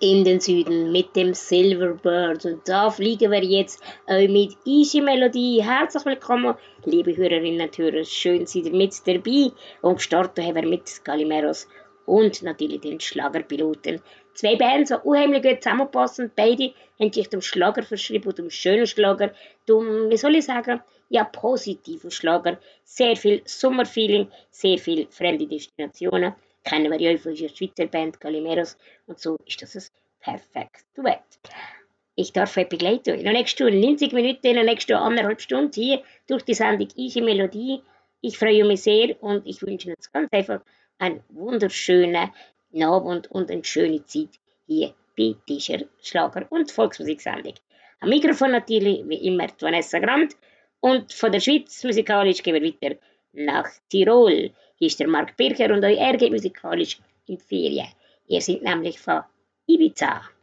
in den Süden mit dem Silverbird. Und da fliegen wir jetzt mit Easy Melodie. Herzlich willkommen, liebe Hörerinnen und Hörer. Schön, seid ihr mit dabei. Und gestartet haben wir mit Calimeros und natürlich den Schlagerpiloten. Zwei Bands, die unheimlich gut zusammenpassen. Beide haben sich dem Schlager verschrieben, dem schönen Schlager, dem, wie soll ich sagen, ja, positiven Schlager. Sehr viel Sommerfeeling, sehr viel fremde Destinationen. Kennen wir ja von unserer Schweizer Band Calimeros. Und so ist das ein perfektes Duett. Ich darf euch begleiten in der nächsten 90 Minuten, in der nächsten 1,5 Stunden hier durch die Sendung Easy Melodie. Ich freue mich sehr und ich wünsche uns ganz einfach einen wunderschönen Abend und eine schöne Zeit hier bei dieser Schlager- und Volksmusiksendung. Am Mikrofon natürlich, wie immer, Vanessa Grant. Und von der Schweiz musikalisch gehen wir weiter nach Tirol. Hier ist der Marc Bircher und euch geht musikalisch in die Ferien. Ihr seid nämlich von Ibiza.